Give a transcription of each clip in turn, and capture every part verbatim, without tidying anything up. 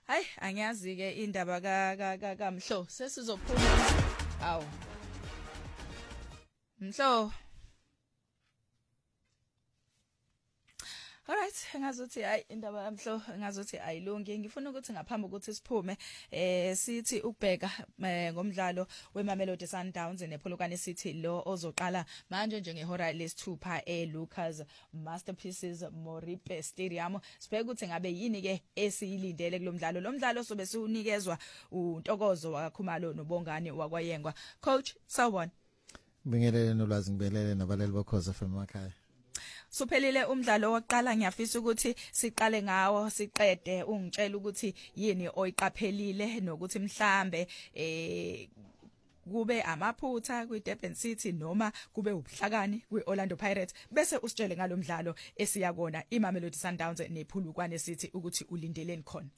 Hayi angiyazi ke indaba ka ka kaMhlo sesizophuma awu Mhlo Alright ngazuthi hayi indaba yamhlo ngazuthi ayilungi ngifuna ukuthi ngaphambi ukuthi siphume eh sithi ukubheka ngomdlalo weMamelodi Sundowns nePolokwane City lo ozoqala manje njengehora lesithupha eLucas Masterpieces Moripe Stadium sibheka ukuthi ngabe yini ke esiyilindele kulomdlalo lo mdlalo sobe siunikezwa uNtokozo wakaKhumalo noBongani wakwaYengwa coach sawubona Bingelele nolwazi ngibelele nabaleli bokhoza F M emakhaya Suphelile umdlalo wokuqala ngiyafisa ukuthi siqale ngawo siqede ungitshela ukuthi yini oyiqaphelile nokuthi mhlambe eh kube amaphutha kwiDurban City noma kube ubuhlakani kwiOrlando Pirates bese usitshele ngalomdlalo esiyakona iMamelodi Sundowns nePolokwane City ukuthi ulindeleni khona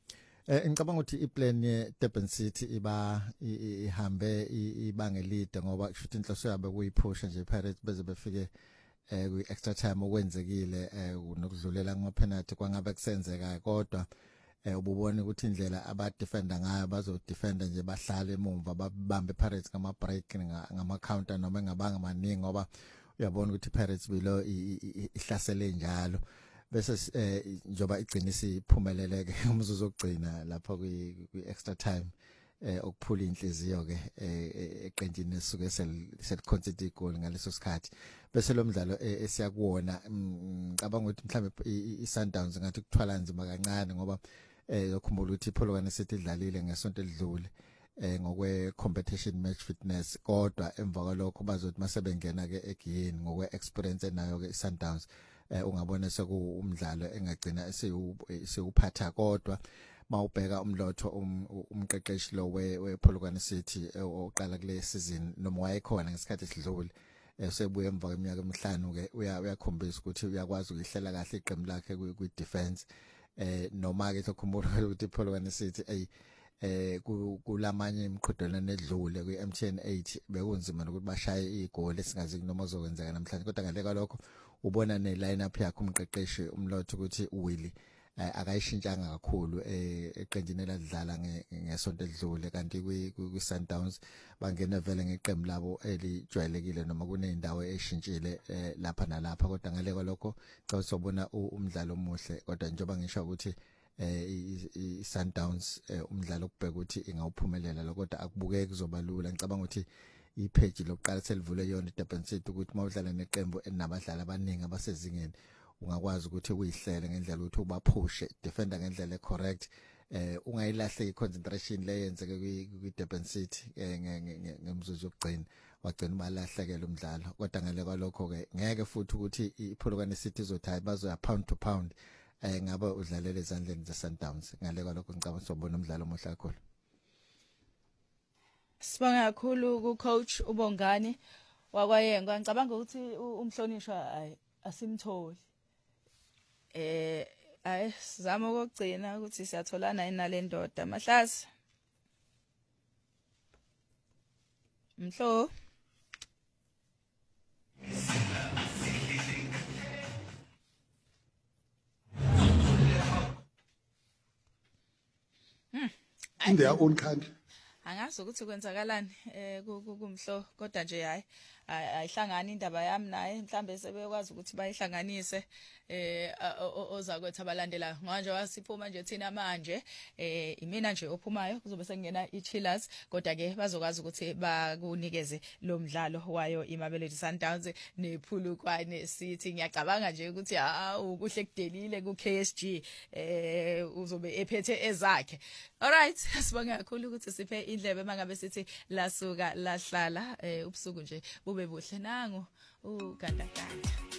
Eh ngicabanga ukuthi iplan yeDurban City iba ihambe ibanga elide ngoba kushuthi inhloso yabe kuyiphusha nje Pirates beze befike eh ku extra time okwenzekile eh nokudlulela kuma penalty kwangabe kusenzeka kodwa eh ububona ukuthi indlela aba defender ngayo bazo defender nje bahlale emumva babambe Pirates ngama break ngama counter noma ngabanga maningi ngoba uyabona ukuthi Pirates below ihlasele njalo bese njoba igcinisa iphumeleleke umzuzu ogcina lapha kwi extra time eh okuphula inhliziyo ke eqenjini esuke sel concede igoal ngaleso sikhathi bese lo mdlalo esiyakuwona ngicabanga ukuthi mhlambe iSundowns ngathi kuthwala nzima kancane ngoba eh ukhumbula ukuthi iPolokwane City idlalile ngesonto elidlule eh ngokwe competition match fitness kodwa emva kwalokho bazothi masebengena ke egiyeni ngokwe experience enayo ke iSundowns eh ungabona sekumdlalo engagcina esewuphatha kodwa mawubheka umlotho umqeqeshi lo wePolokwane City oqala kule season noma wayekhona ngesikhathi esidlule esebuye emva kweminyaka emihlanu ke uyakhombisa ukuthi uyakwazi ukuyihlela kahle iqembu lakhe kwi defense eh noma ke sokhumbula ukuthi iPolokwane City ay eh kulamanye imqhudelwano edlule kwi-M T N eight bekunzima ukuthi bashaye igoli esingazi noma zokwenzeka namhlanje kodwa ngale kwalokho ubona ne lineup yakhe umqeqeshi umlotho ukuthi uWilly akayishintshanga kakhulu eqenjini eladlala ngesonto edlule kanti kwi Sundowns bangena vele ngeqembu labo elijwayelekile noma kuneyindawo eshintshile lapha nalapha kodwa ngale kwalokho cha sobona umdlalo omuhle kodwa njengoba ngisho ukuthi eh iSundowns umdlalo okubheka ukuthi ingawuphumelela lo kodwa akubukeki kuzoba lula ngicabanga ukuthi ipage lokuqala selivule yona iDurban City ukuthi mawudlala neqembu enabadlali abaningi abasezingeni ungakwazi ukuthi uyihlele ngendlela ukuthi ubaphushe defender ngendlela ecorrect eh ungayilahle iconcentration leyenzeke kwiDurban City ngemzuzu yokugcina wagcina balahlekela umdlalo kodwa ngale kwalokho ke ngeke futhi ukuthi iPolokwane City izothayi bazoya pound to pound eh ngaba udlalela ezandleni zeSundowns ngale kwalokho ngicabanga sobona umdlalo omuhle kakhulu Sibonga kakhulu ku coach uBongani wakwaYengwa ngicabanga ukuthi umhlonishwa asimtholi eh ay sizama ukugcina ukuthi siyatholana inale ndoda Mahlazi Mhlo in their own country angazi ukuthi kwenzakalani eh kumhlo kodwa nje hayi ayihlangani indaba yami naye mhlambe sebekwazi ukuthi bayihlanganise eh oza kwethu abalandela manje wasiphuma nje thina manje eh imina nje ophumayo kuzobe sekungena iChillers kodwa ke bazokwazi ukuthi bakunikeze lo mdlalo wayo iMamelodi Sundowns nePolokwane City ngiyacabanga nje ukuthi hawu kuhle kudelile ku K S G eh uzobe ephethe ezakhe alright sibonga kakhulu ukuthi siphe indlebe mangabe sithi lasuka lahlala eh ubusuku nje bube buhle nangu ugandaganda